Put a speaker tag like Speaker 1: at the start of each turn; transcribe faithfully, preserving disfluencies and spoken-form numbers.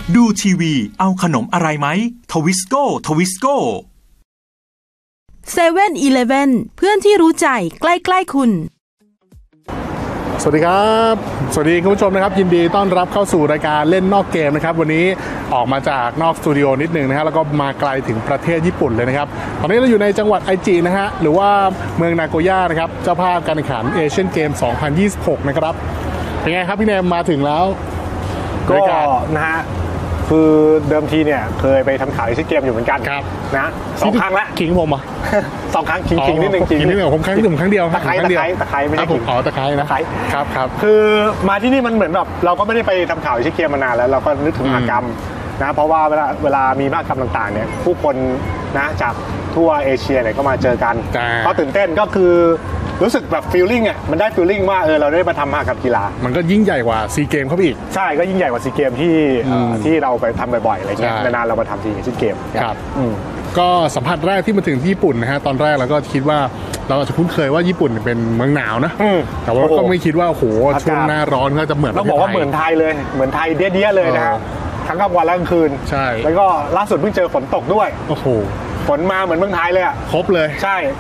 Speaker 1: ดูทีวีเอาขนมอะไรไหมทวิสโก้ทวิสโก้
Speaker 2: เซเว่นอีเลฟเว่นเพื่อนที่รู้ใจใกล้ๆคุณ
Speaker 3: สวัสดีครับสวัสดีคุณผู้ชมนะครับยินดีต้อนรับเข้าสู่รายการเล่นนอกเกมนะครับวันนี้ออกมาจากนอกสตูดิโอนิดนึงนะฮะแล้วก็มาไกลถึงประเทศญี่ปุ่นเลยนะครับตอนนี้เราอยู่ในจังหวัดไอจินะฮะหรือว่าเมืองนาโกย่านะครับเจ้าภาพการแข่งขันเอเชียนเกมสองพันยี่สิบหกนะครับเป็นไงครับพี่แนมมาถึงแล้ว
Speaker 4: ก็นะฮะคือเดิมทีเนี่ยเคยไปทำข่าวเอเชียนเกมอยู่เหมือนกันนะสองครั้งละ
Speaker 3: ขิงผมอ่ะ
Speaker 4: สองครั้งขิงขิงนิดนึง
Speaker 3: ขิงนิดนึงผมครั้งหนึ่งครั้งเดียว
Speaker 4: ตะไคร้ตะไคร้ตะไคร้ไม่ใช่
Speaker 3: ผมขอตะไคร้นะ
Speaker 4: ครับครับคือมาที่นี่มันเหมือนแบบเราก็ไม่ได้ไปทำข่าวเอเชียนเกมมานานแล้วเราก็นึกถึงมหกรรมนะเพราะว่าเวลาเวลามีมหกรรมต่างๆเนี่ยผู้คนนะจากทั่วเอเชียเนี่ยก็มาเจอกันก็ตื่นเต้นก็คือรู้สึกแบบฟีลลิ่งอ่ะมันได้ฟีลลิ่งว่าเออเราได้มาทำมหกรรมกีฬา
Speaker 3: มันก็ยิ่งใหญ่กว่าซีเกมเข้าไปอีก
Speaker 4: ใช่ก็ยิ่งใหญ่กว่าซีเกมที่ที่เราไปทำบ่อยๆอะไรเงี้ยนานๆเรามาทำทีเอเชียนเกม
Speaker 3: ครับก็สัมผัสแรกที่มาถึงที่ญี่ปุ่นนะฮะตอนแรกเราก็คิดว่าเราอาจจะคุ้นเคยว่าญี่ปุ่นเป็นเมืองหนาวนะแต่ว่าก็ไม่คิดว่าโอ้โหช่วงหน้าร้อนก็จะเหมือน
Speaker 4: เราบอกว่าเหมือนไทยเลยเหมือนไทยเดี้ยๆเลยนะฮะทั้งกลางวันและกลางคืน
Speaker 3: ใช่
Speaker 4: แล้วก็ล่าสุดเพิ่งเจอฝนตกด้วย
Speaker 3: โอ้โห
Speaker 4: ฝนมาเหมือนเมืองไทยเลยอ่ะ
Speaker 3: ครบเลย
Speaker 4: ใช่